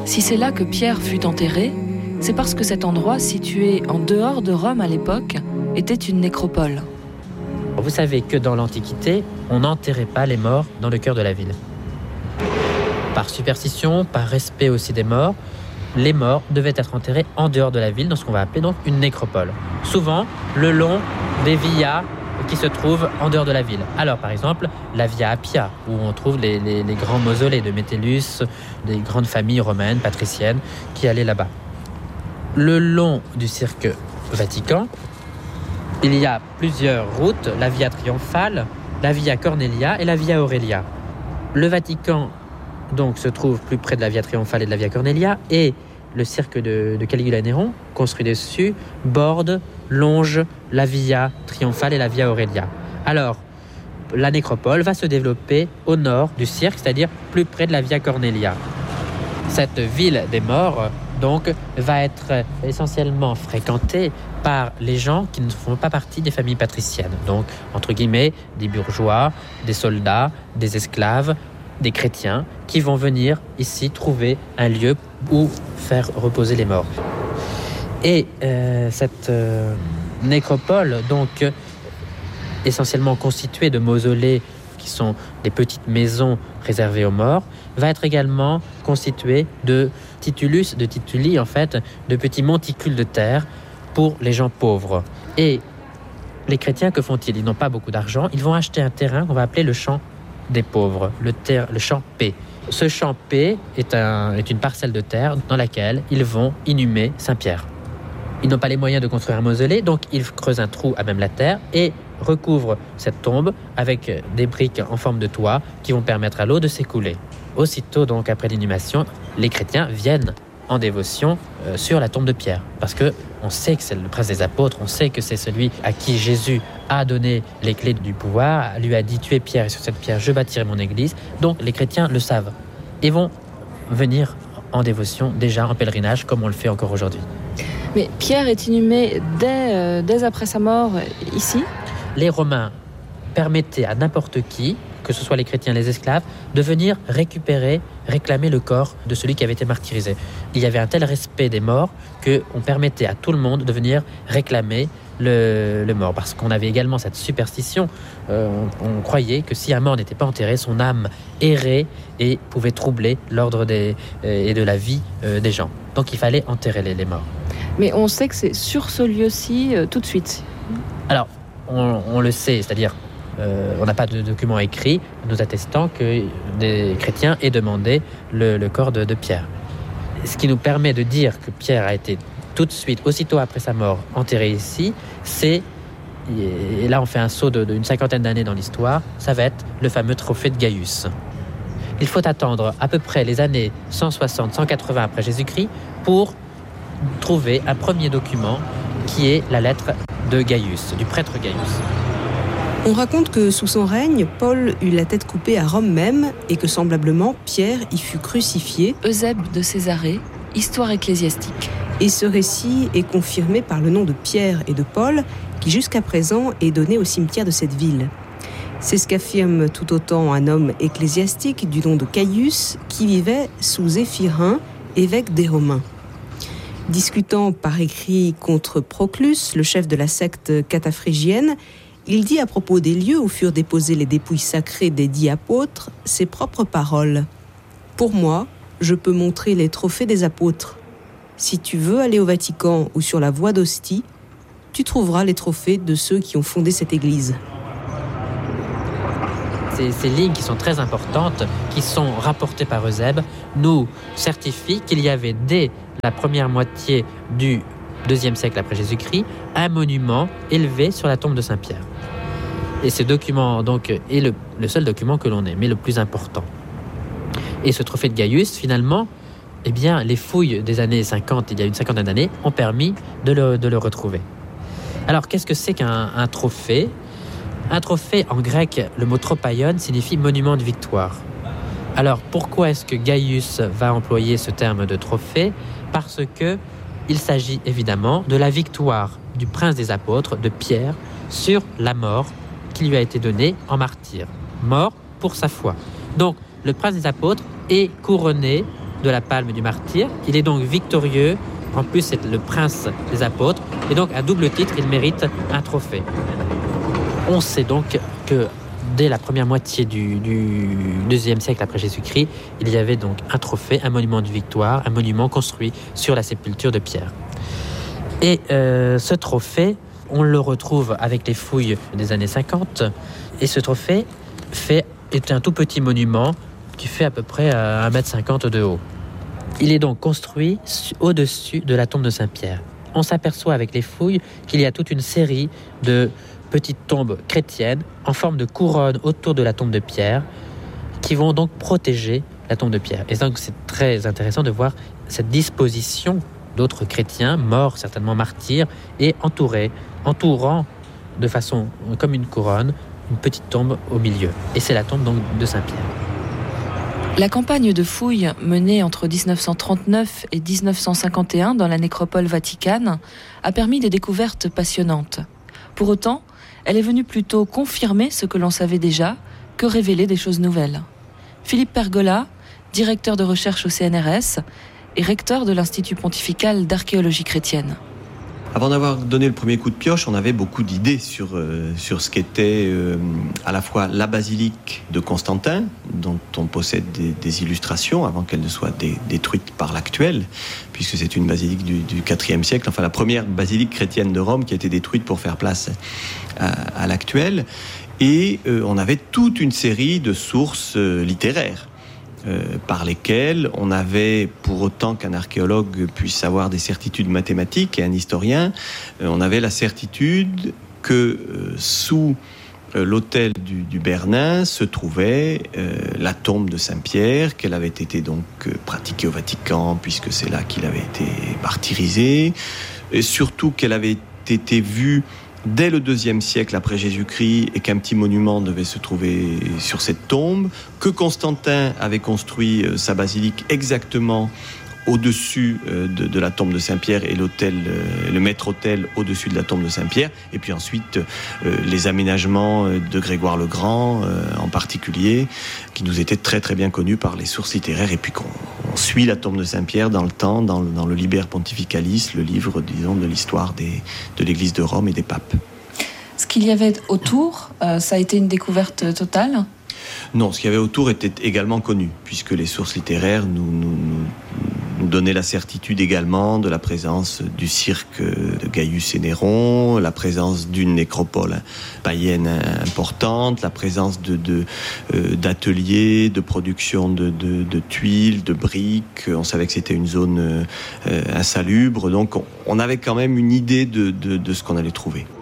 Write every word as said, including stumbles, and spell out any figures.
Si c'est là que Pierre fut enterré, c'est parce que cet endroit, situé en dehors de Rome à l'époque, était une nécropole. Vous savez que dans l'Antiquité, on n'enterrait pas les morts dans le cœur de la ville. Par superstition, par respect aussi des morts, les morts devaient être enterrés en dehors de la ville, dans ce qu'on va appeler donc une nécropole. Souvent, le long des villas qui se trouvent en dehors de la ville. Alors, par exemple, la Via Appia, où on trouve les, les, les grands mausolées de Metellus, des grandes familles romaines, patriciennes, qui allaient là-bas. Le long du cirque Vatican, il y a plusieurs routes, la Via Triomphale, la Via Cornelia et la Via Aurelia. Le Vatican donc se trouve plus près de la Via Triomphale et de la Via Cornelia, et le cirque de, de Caligula Néron, construit dessus, borde, longe la Via Triomphale et la Via Aurelia. Alors, la nécropole va se développer au nord du cirque, c'est-à-dire plus près de la Via Cornelia. Cette ville des morts, donc, va être essentiellement fréquentée par les gens qui ne font pas partie des familles patriciennes. Donc, entre guillemets, des bourgeois, des soldats, des esclaves, des chrétiens qui vont venir ici trouver un lieu où faire reposer les morts. Et euh, cette euh, nécropole, donc euh, essentiellement constituée de mausolées qui sont des petites maisons réservées aux morts, va être également constituée de titulus, de tituli en fait, de petits monticules de terre pour les gens pauvres. Et les chrétiens, que font-ils? Ils n'ont pas beaucoup d'argent, ils vont acheter un terrain qu'on va appeler le champ des pauvres, le, ter- le champ P. Ce champ P est, un, est une parcelle de terre dans laquelle ils vont inhumer Saint-Pierre. Ils n'ont pas les moyens de construire un mausolée, donc ils creusent un trou à même la terre et recouvrent cette tombe avec des briques en forme de toit qui vont permettre à l'eau de s'écouler. Aussitôt, donc, après l'inhumation, les chrétiens viennent en dévotion euh, sur la tombe de Pierre, parce que on sait que c'est le prince des apôtres, on sait que c'est celui à qui Jésus a donné les clés du pouvoir, lui a dit « tuez Pierre et sur cette pierre je bâtirai mon église ». Donc les chrétiens le savent et vont venir en dévotion déjà en pèlerinage comme on le fait encore aujourd'hui. Mais Pierre est inhumé dès, euh, dès après sa mort ici. Les Romains permettaient à n'importe qui, que ce soit les chrétiens, les esclaves, de venir récupérer, réclamer le corps de celui qui avait été martyrisé. Il y avait un tel respect des morts qu'on permettait à tout le monde de venir réclamer le, le mort. Parce qu'on avait également cette superstition, euh, on, on croyait que si un mort n'était pas enterré, son âme errait et pouvait troubler l'ordre des, euh, et de la vie euh, des gens. Donc il fallait enterrer les, les morts. Mais on sait que c'est sur ce lieu-ci euh, tout de suite. Alors, on, on le sait, c'est-à-dire Euh, on n'a pas de documents écrits nous attestant que des chrétiens aient demandé le, le corps de, de Pierre. Ce qui nous permet de dire que Pierre a été tout de suite, aussitôt après sa mort, enterré ici, c'est, et là on fait un saut de, d'une cinquantaine d'années dans l'histoire, ça va être le fameux trophée de Gaius. Il faut attendre à peu près les années cent soixante cent quatre-vingts après Jésus-Christ pour trouver un premier document qui est la lettre de Gaius, du prêtre Gaius. On raconte que sous son règne, Paul eut la tête coupée à Rome même et que semblablement Pierre y fut crucifié. Eusèbe de Césarée, Histoire ecclésiastique. Et ce récit est confirmé par le nom de Pierre et de Paul qui jusqu'à présent est donné au cimetière de cette ville. C'est ce qu'affirme tout autant un homme ecclésiastique du nom de Caius qui vivait sous Zéphirin, évêque des Romains. Discutant par écrit contre Proclus, le chef de la secte cataphrygienne, il dit à propos des lieux où furent déposées les dépouilles sacrées des dix apôtres ses propres paroles. « Pour moi, je peux montrer les trophées des apôtres. Si tu veux aller au Vatican ou sur la voie d'Ostie, tu trouveras les trophées de ceux qui ont fondé cette église. » Ces, ces lignes qui sont très importantes, qui sont rapportées par Eusèbe, nous certifient qu'il y avait dès la première moitié du deuxième siècle après Jésus-Christ, un monument élevé sur la tombe de Saint-Pierre. Et ce document donc, est le, le seul document que l'on ait, mais le plus important. Et ce trophée de Gaius, finalement, eh bien, les fouilles des années cinquante, il y a une cinquantaine d'années, ont permis de le, de le retrouver. Alors, qu'est-ce que c'est qu'un un trophée ? Un trophée, en grec, le mot tropaion signifie monument de victoire. Alors, pourquoi est-ce que Gaius va employer ce terme de trophée ? Parce que il s'agit évidemment de la victoire du prince des apôtres, de Pierre, sur la mort qui lui a été donnée en martyr. Mort pour sa foi. Donc, le prince des apôtres est couronné de la palme du martyr. Il est donc victorieux. En plus, c'est le prince des apôtres. Et donc, à double titre, il mérite un trophée. On sait donc que dès la première moitié du, du deuxième siècle après Jésus-Christ, il y avait donc un trophée, un monument de victoire, un monument construit sur la sépulture de Pierre. Et euh, ce trophée, on le retrouve avec les fouilles des années cinquante. Et ce trophée fait, est un tout petit monument qui fait à peu près un mètre cinquante de haut. Il est donc construit au-dessus de la tombe de Saint-Pierre. On s'aperçoit avec les fouilles qu'il y a toute une série de petites tombes chrétiennes en forme de couronne autour de la tombe de Pierre qui vont donc protéger la tombe de Pierre. Et donc c'est très intéressant de voir cette disposition d'autres chrétiens, morts certainement martyrs, et entourés, entourant de façon comme une couronne, une petite tombe au milieu. Et c'est la tombe donc de Saint-Pierre. La campagne de fouilles menée entre dix-neuf cent trente-neuf et dix-neuf cent cinquante et un dans la nécropole vaticane a permis des découvertes passionnantes. Pour autant, elle est venue plutôt confirmer ce que l'on savait déjà que révéler des choses nouvelles. Philippe Pergola, directeur de recherche au C N R S et recteur de l'Institut pontifical d'archéologie chrétienne. Avant d'avoir donné le premier coup de pioche, on avait beaucoup d'idées sur, euh, sur ce qu'était euh, à la fois la basilique de Constantin, dont on possède des, des illustrations avant qu'elle ne soit dé, détruite par l'actuelle, puisque c'est une basilique du, du quatrième siècle, enfin la première basilique chrétienne de Rome qui a été détruite pour faire place à, à l'actuelle. Et euh, on avait toute une série de sources euh, littéraires. Euh, par lesquels on avait, pour autant qu'un archéologue puisse avoir des certitudes mathématiques et un historien, euh, on avait la certitude que euh, sous euh, l'autel du, du Bernin se trouvait euh, la tombe de Saint-Pierre, qu'elle avait été donc euh, pratiquée au Vatican, puisque c'est là qu'il avait été martyrisé, et surtout qu'elle avait été vue dès le deuxième siècle après Jésus-Christ et qu'un petit monument devait se trouver sur cette tombe, que Constantin avait construit sa basilique exactement au-dessus de, de la tombe de Saint-Pierre et l'autel, le maître-autel au-dessus de la tombe de Saint-Pierre, et puis ensuite les aménagements de Grégoire le Grand en particulier, qui nous étaient très très bien connus par les sources littéraires, et puis qu'on on suit la tombe de Saint-Pierre dans le temps, dans le, dans le Liber Pontificalis, le livre, disons, de l'histoire des, de l'Église de Rome et des papes. Ce qu'il y avait autour, euh, ça a été une découverte totale ? Non, ce qu'il y avait autour était également connu, puisque les sources littéraires nous, nous, nous, nous donnaient la certitude également de la présence du cirque de Gaius et Néron, la présence d'une nécropole païenne importante, la présence de, de, euh, d'ateliers, de production de, de, de tuiles, de briques. On savait que c'était une zone euh, insalubre, donc on, on avait quand même une idée de, de, de ce qu'on allait trouver.